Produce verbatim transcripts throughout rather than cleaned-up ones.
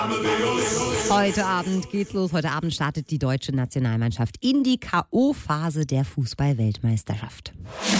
Heute Abend geht's los. Heute Abend startet die deutsche Nationalmannschaft in die K O-Phase der Fußball-Weltmeisterschaft.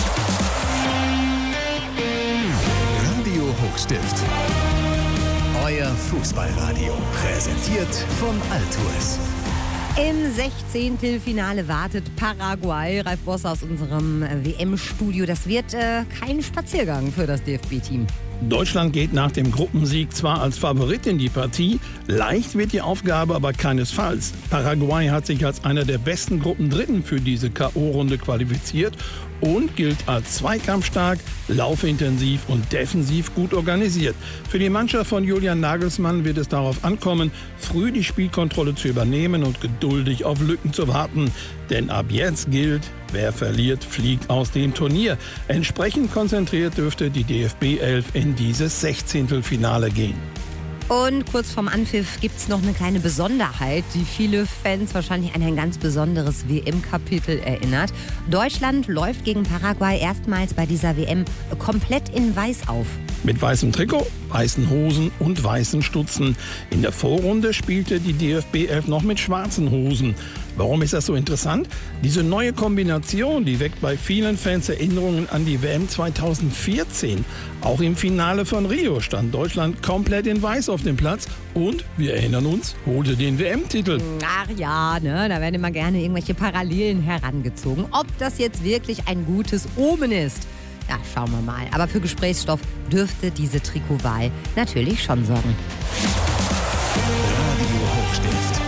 Radio Hochstift. Euer Fußballradio. Präsentiert von Altours. Im Sechzehntelfinale wartet Paraguay. Ralf Bosse aus unserem W M-Studio. Das wird äh, kein Spaziergang für das D F B-Team. Deutschland geht nach dem Gruppensieg zwar als Favorit in die Partie, leicht wird die Aufgabe aber keinesfalls. Paraguay hat sich als einer der besten Gruppendritten für diese K O-Runde qualifiziert und gilt als zweikampfstark, laufintensiv und defensiv gut organisiert. Für die Mannschaft von Julian Nagelsmann wird es darauf ankommen, früh die Spielkontrolle zu übernehmen und geduldig auf Lücken zu warten. Denn ab jetzt gilt, wer verliert, fliegt aus dem Turnier. Entsprechend konzentriert dürfte die D F B elf in dieses Sechzehntelfinale gehen. Und kurz vorm Anpfiff gibt's noch eine kleine Besonderheit, die viele Fans wahrscheinlich an ein ganz besonderes W M-Kapitel erinnert. Deutschland läuft gegen Paraguay erstmals bei dieser W M komplett in Weiß auf. Mit weißem Trikot, weißen Hosen und weißen Stutzen. In der Vorrunde spielte die D F B elf noch mit schwarzen Hosen. Warum ist das so interessant? Diese neue Kombination, die weckt bei vielen Fans Erinnerungen an die W M zweitausendvierzehn. Auch im Finale von Rio stand Deutschland komplett in Weiß auf dem Platz und, wir erinnern uns, holte den W M-Titel. Ach ja, ne, da werden immer gerne irgendwelche Parallelen herangezogen. Ob das jetzt wirklich ein gutes Omen ist, ja, schauen wir mal. Aber für Gesprächsstoff dürfte diese Trikotwahl natürlich schon sorgen. Radio Hochstift.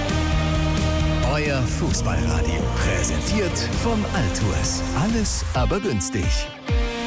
Euer Fußballradio. Präsentiert von Altours. Alles aber günstig.